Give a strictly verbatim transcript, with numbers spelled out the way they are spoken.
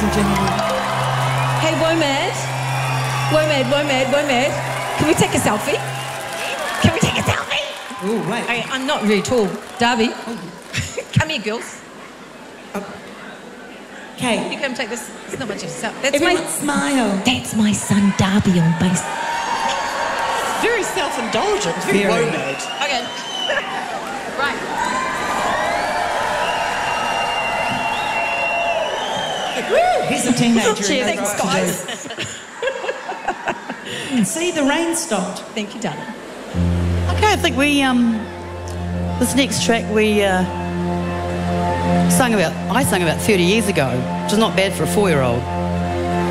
and gentlemen. Hey, WOMAD. WOMAD, WOMAD, WOMAD. Can we take a selfie? Can we take a selfie? Oh, wait. Okay, I'm not very tall. Darby. Oh. Come here, girls. Okay. You come take this. It's not much of a selfie. That's Everyone my, smile. that's my son, Darby, on bass. Very self-indulgent, very, Very. WOMAD. Okay. Right. Here's a teenager. Cheers, who knows thanks, what to guys. do. See, the rain stopped. Thank you, darling. Okay, I think we, um, this next track we uh, sung about, I sung about thirty years ago, which is not bad for a four-year-old.